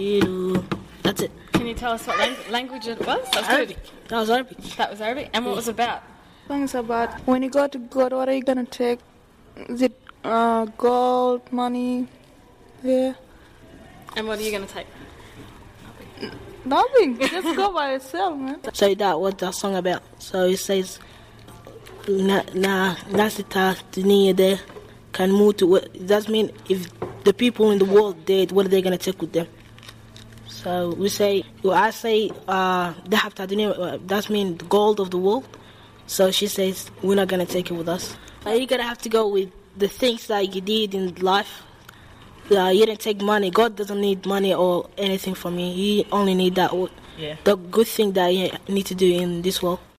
That's it. Can you tell us what language it was? That was Arabic. That was Arabic. That was Arabic. And what was it about? Things about when you go to God, what are you gonna take? Is it gold, money? Yeah. And what are you going to take? Nothing. Just go by yourself, man. So that what that song about. So it says, nasita dunia de can move to what. That means if the people in the world dead, what are they gonna take with them? So we say, I say, dahab dunia. That means the gold of the world. So she says, we're not gonna take it with us. You're gonna have to go with the things that you did in life. You didn't take money. God doesn't need money or anything from you. He only need the good thing that you need to do in this world.